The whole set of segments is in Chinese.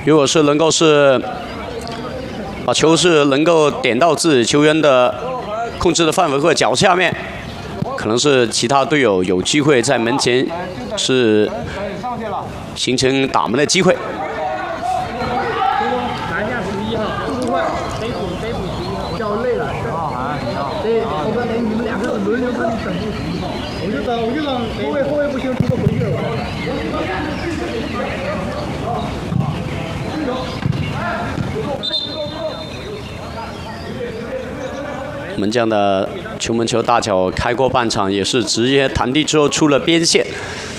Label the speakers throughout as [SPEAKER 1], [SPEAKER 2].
[SPEAKER 1] 如果是能够把球能够点到自己球员的控制的范围或脚下面，可能是其他队友有机会在门前是形成打门的机会。
[SPEAKER 2] 我就让后卫不行，出个回去。
[SPEAKER 1] 门将的球门球大脚开过半场，也是直接弹地之后出了边线。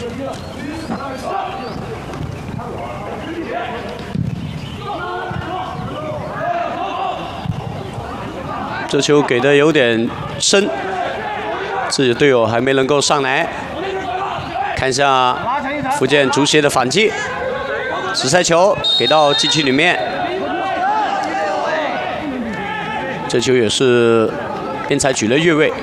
[SPEAKER 1] 这球给的有点深，自己队友还没能够上来。看一下福建足协的反击，直塞球给到禁区里面。这球也是边裁举了越位。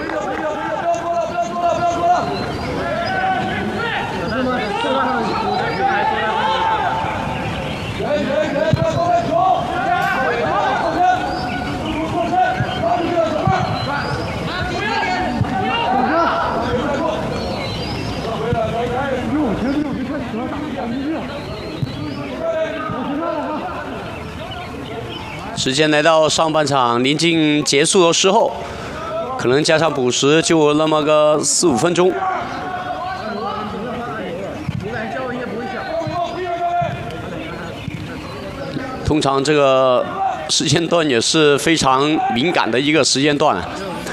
[SPEAKER 1] 时间来到上半场临近结束的时候，可能加上补时就那么个4、5分钟。通常这个时间段也是非常敏感的一个时间段。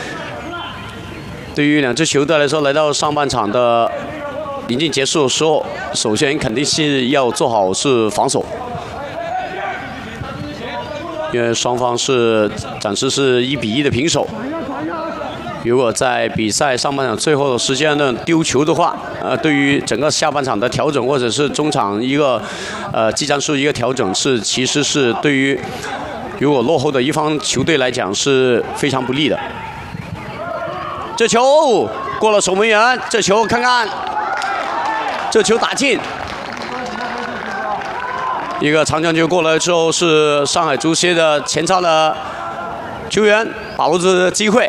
[SPEAKER 1] 对于两支球队来说，来到上半场的临近结束的时候，首先肯定是要做好是防守。因为双方暂时是1比1的平手。如果在比赛上半场最后的时间呢丢球的话，对于整个下半场的调整或者是中场一个技战术一个调整其实是对于如果落后的一方球队来讲是非常不利的。这球过了守门员，这球看看，这球打进。一个长传球过来之后，是上海足协的前插的球员把握住的机会，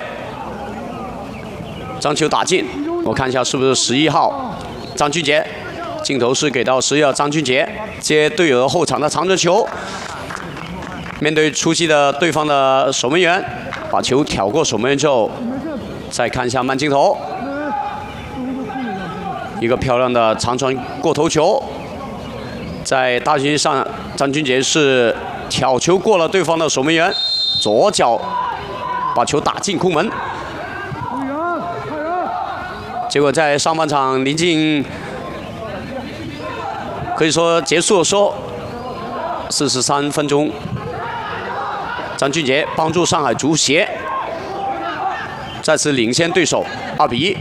[SPEAKER 1] 将球打进。我看一下是不是11号张俊杰，镜头是给到11号张俊杰接队友的后场的长传球，面对出击的对方的守门员，把球挑过守门员之后，再看一下慢镜头，一个漂亮的长传过头球。在大禁区上，张俊杰是挑球过了对方的守门员，左脚把球打进空门。结果在上半场临近可以说结束的时候，43分钟，张俊杰帮助上海足协再次领先对手2比1。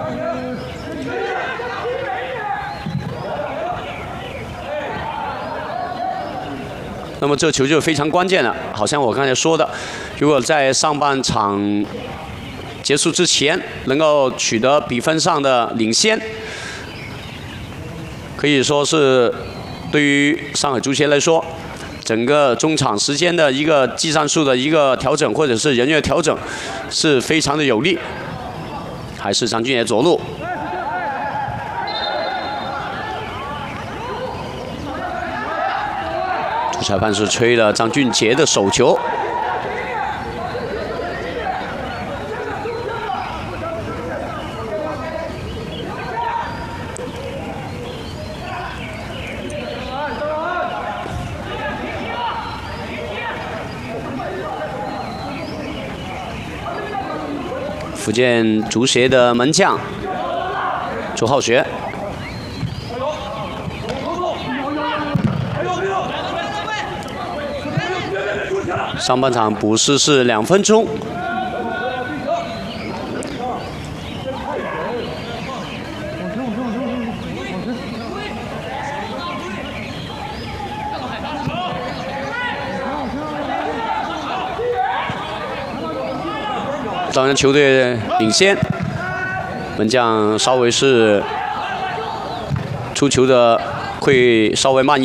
[SPEAKER 1] 那么这球就非常关键了，好像我刚才说的，如果在上半场结束之前能够取得比分上的领先，可以说是对于上海足协来说，整个中场时间的一个技战术的一个调整或者是人员调整是非常的有利。还是张俊杰左路。主裁判是吹了张俊杰的手球。福建足协的门将朱浩学。 上半场补时是2分钟。当然，球队领先，门将稍微是出球的会稍微慢一点。